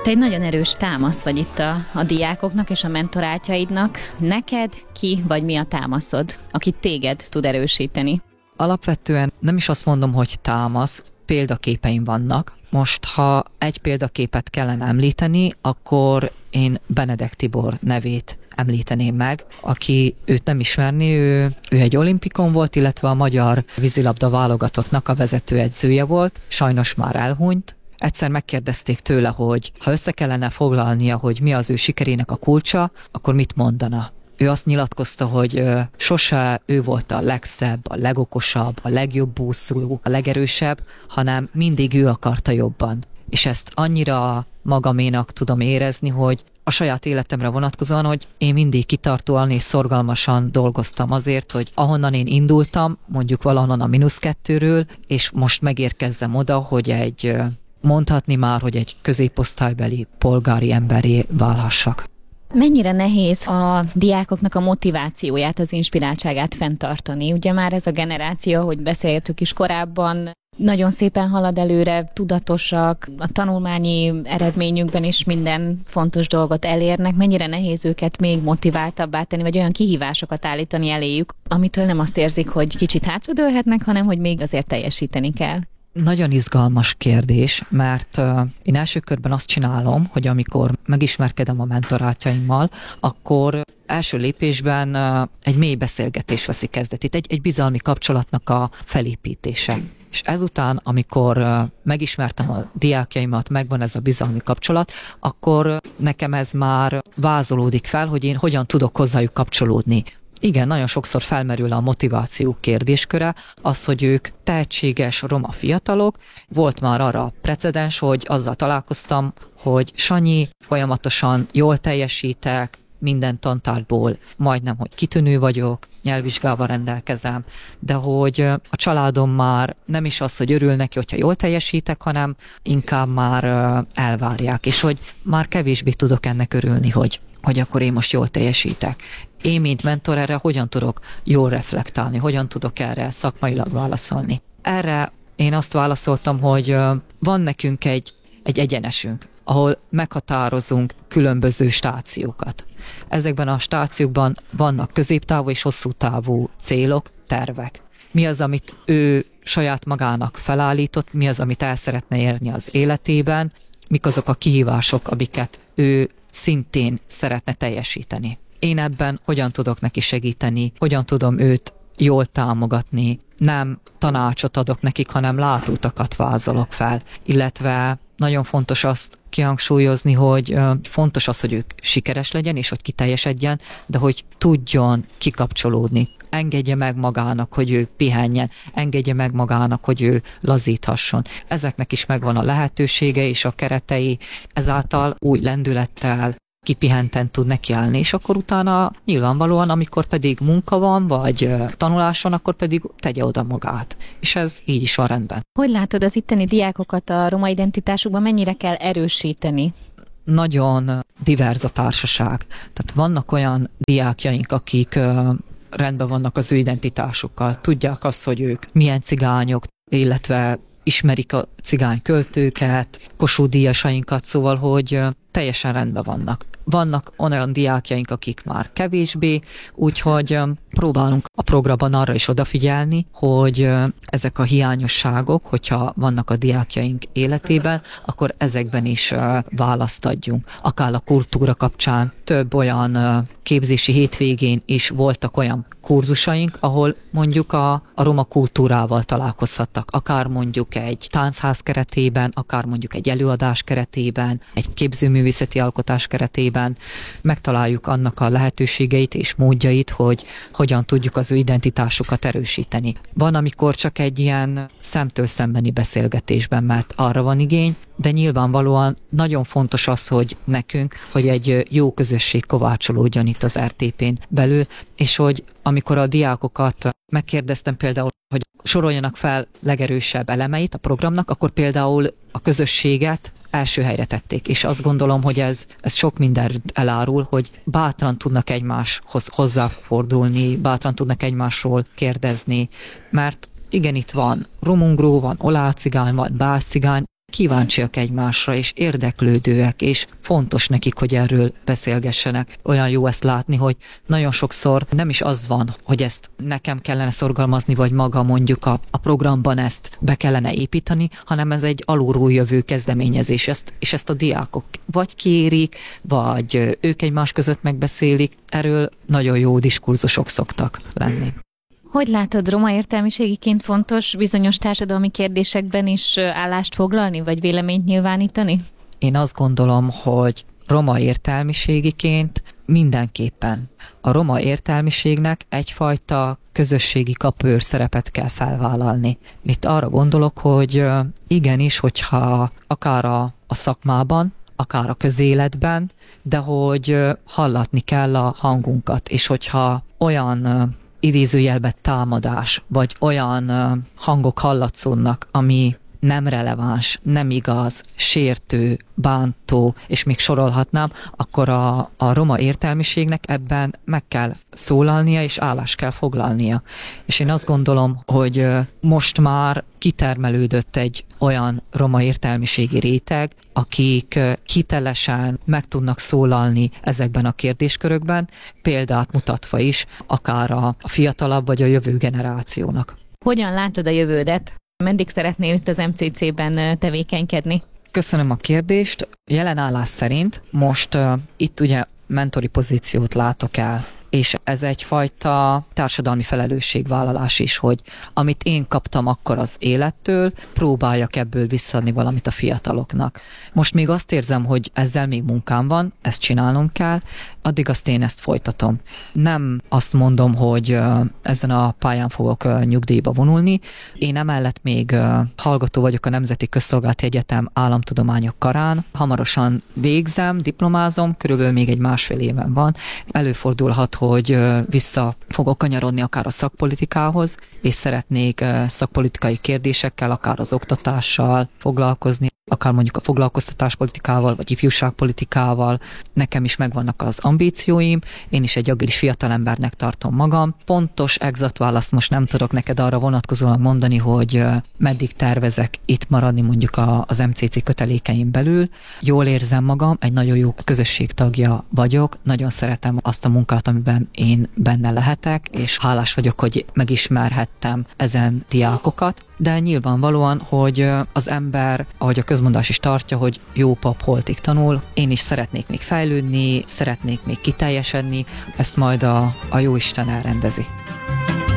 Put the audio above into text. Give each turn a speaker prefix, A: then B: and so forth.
A: Te egy nagyon erős támasz vagy itt a diákoknak és a mentorátjaidnak. Neked ki vagy mi a támaszod, aki téged tud erősíteni?
B: Alapvetően nem is azt mondom, hogy támasz, példaképeim vannak. Most, ha egy példaképet kellene említeni, akkor én Benedek Tibor nevét említeném meg, aki őt nem ismerni, ő egy olimpikon volt, illetve a magyar vízilabda válogatottnak a vezetőedzője volt, sajnos már elhunyt. Egyszer megkérdezték tőle, hogy ha össze kellene foglalnia, hogy mi az ő sikerének a kulcsa, akkor mit mondana? Ő azt nyilatkozta, hogy sose ő volt a legszebb, a legokosabb, a legjobb úszó, a legerősebb, hanem mindig ő akarta jobban. És ezt annyira magaménak tudom érezni, hogy a saját életemre vonatkozóan, hogy én mindig kitartóan és szorgalmasan dolgoztam azért, hogy ahonnan én indultam, mondjuk valahonnan a -2-ről, és most megérkezzem oda, hogy mondhatni már, hogy egy középosztálybeli polgári emberré válhassak.
A: Mennyire nehéz a diákoknak a motivációját, az inspiráltságát fenntartani? Ugye már ez a generáció, hogy beszéltük is korábban, nagyon szépen halad előre, tudatosak, a tanulmányi eredményükben is minden fontos dolgot elérnek. Mennyire nehéz őket még motiváltabbá tenni, vagy olyan kihívásokat állítani eléjük, amitől nem azt érzik, hogy kicsit hátradőlhetnek, hanem hogy még azért teljesíteni kell?
B: Nagyon izgalmas kérdés, mert én első körben azt csinálom, hogy amikor megismerkedem a mentorátjaimmal, akkor első lépésben egy mély beszélgetés veszi kezdetét, egy bizalmi kapcsolatnak a felépítése. És ezután, amikor megismertem a diákjaimat, megvan ez a bizalmi kapcsolat, akkor nekem ez már vázolódik fel, hogy én hogyan tudok hozzájuk kapcsolódni. Igen, nagyon sokszor felmerül a motiváció kérdésköre, az, hogy ők tehetséges roma fiatalok. Volt már arra precedens, hogy azzal találkoztam, hogy Sanyi, folyamatosan jól teljesítek, minden tantárgyból majdnem, hogy kitűnő vagyok, nyelvvizsgával rendelkezem, de hogy a családom már nem is az, hogy örül neki, hogyha jól teljesítek, hanem inkább már elvárják, és hogy már kevésbé tudok ennek örülni, hogy akkor én most jól teljesítek. Én, mint mentor, erre hogyan tudok jól reflektálni, hogyan tudok erre szakmailag válaszolni. Erre én azt válaszoltam, hogy van nekünk egy egyenesünk, ahol meghatározunk különböző stációkat. Ezekben a stációkban vannak középtávú és hosszú távú célok, tervek. Mi az, amit ő saját magának felállított, mi az, amit el szeretne érni az életében, mik azok a kihívások, amiket ő szintén szeretne teljesíteni. Én ebben hogyan tudok neki segíteni, hogyan tudom őt jól támogatni, nem tanácsot adok nekik, hanem látóutakat vázolok fel, illetve nagyon fontos azt kihangsúlyozni, hogy fontos az, hogy ők sikeres legyen, és hogy kiteljesedjen, de hogy tudjon kikapcsolódni. Engedje meg magának, hogy ő pihenjen, engedje meg magának, hogy ő lazíthasson. Ezeknek is megvan a lehetősége és a keretei, ezáltal új lendülettel, kipihenten tud nekiállni, és akkor utána nyilvánvalóan, amikor pedig munka van, vagy tanulás van, akkor pedig tegye oda magát. És ez így is van rendben.
A: Hogy látod az itteni diákokat a roma identitásukban, mennyire kell erősíteni?
B: Nagyon divers a társaság. Tehát vannak olyan diákjaink, akik rendben vannak az ő identitásukkal. Tudják azt, hogy ők milyen cigányok, illetve ismerik a cigány költőket, Kossuth díjasainkat, szóval, hogy teljesen rendben vannak. Vannak olyan diákjaink, akik már kevésbé, úgyhogy próbálunk a programban arra is odafigyelni, hogy ezek a hiányosságok, hogyha vannak a diákjaink életében, akkor ezekben is választ adjunk. Akár a kultúra kapcsán több olyan képzési hétvégén is voltak olyan kurzusaink, ahol mondjuk a roma kultúrával találkozhattak. Akár mondjuk egy táncház keretében, akár mondjuk egy előadás keretében, egy képzőművészeti alkotás keretében megtaláljuk annak a lehetőségeit és módjait, hogy hogyan tudjuk az ő identitásukat erősíteni. Van, amikor csak egy ilyen szemtől szembeni beszélgetésben, mert arra van igény, de nyilvánvalóan nagyon fontos az, hogy nekünk, hogy egy jó közösség kovácsolódjon itt az RTP-n belül, és hogy amikor a diákokat megkérdeztem például, hogy soroljanak fel legerősebb elemeit a programnak, akkor például a közösséget első helyre tették, és azt gondolom, hogy ez sok mindent elárul, hogy bátran tudnak egymáshoz hozzáfordulni, bátran tudnak egymásról kérdezni, mert igen, itt van romungró, van olácigány, van bászcigány, kíváncsiak egymásra, és érdeklődőek, és fontos nekik, hogy erről beszélgessenek. Olyan jó ezt látni, hogy nagyon sokszor nem is az van, hogy ezt nekem kellene szorgalmazni, vagy maga mondjuk a programban ezt be kellene építeni, hanem ez egy alulról jövő kezdeményezés, és ezt a diákok vagy kérik, vagy ők egymás között megbeszélik. Erről nagyon jó diskurzusok szoktak lenni.
A: Hogy látod, roma értelmiségiként fontos bizonyos társadalmi kérdésekben is állást foglalni, vagy véleményt nyilvánítani?
B: Én azt gondolom, hogy roma értelmiségiként mindenképpen a roma értelmiségnek egyfajta közösségi kapőr szerepet kell felvállalni. Itt arra gondolok, hogy igenis, hogyha akár a szakmában, akár a közéletben, de hogy hallatni kell a hangunkat, és hogyha olyan idézőjelben támadás, vagy olyan hangok hallatszódnak, ami nem releváns, nem igaz, sértő, bántó, és még sorolhatnám, akkor a roma értelmiségnek ebben meg kell szólalnia, és állást kell foglalnia. És én azt gondolom, hogy most már kitermelődött egy olyan roma értelmiségi réteg, akik hitelesen meg tudnak szólalni ezekben a kérdéskörökben, példát mutatva is, akár a fiatalabb vagy a jövő generációnak.
A: Hogyan látod a jövődet? Meddig szeretnél itt az MCC-ben tevékenykedni?
B: Köszönöm a kérdést. Jelen állás szerint most itt ugye mentori pozíciót látok el, és ez egyfajta társadalmi felelősségvállalás is, hogy amit én kaptam akkor az élettől, próbáljak ebből visszaadni valamit a fiataloknak. Most még azt érzem, hogy ezzel még munkám van, ezt csinálnom kell, addig azt én ezt folytatom. Nem azt mondom, hogy ezen a pályán fogok nyugdíjba vonulni. Én emellett még hallgató vagyok a Nemzeti Közszolgálati Egyetem államtudományok karán. Hamarosan végzem, diplomázom, körülbelül még egy 1,5 éven van. Előfordulhat, hogy vissza fogok kanyarodni akár a szakpolitikához, és szeretnék szakpolitikai kérdésekkel, akár az oktatással foglalkozni, akár mondjuk a foglalkoztatáspolitikával, vagy ifjúságpolitikával. Nekem is megvannak az ambícióim, én is egy agilis fiatalembernek tartom magam. Pontos, exakt választ most nem tudok neked arra vonatkozóan mondani, hogy meddig tervezek itt maradni mondjuk az MCC kötelékeim belül. Jól érzem magam, egy nagyon jó közösség tagja vagyok, nagyon szeretem azt a munkát, amiben én benne lehetek, és hálás vagyok, hogy megismerhettem ezen diákokat. De nyilvánvalóan, hogy az ember, ahogy a közmondás is tartja, hogy jó pap holtig tanul, én is szeretnék még fejlődni, szeretnék még kiteljesedni, ezt majd a Jóisten elrendezi.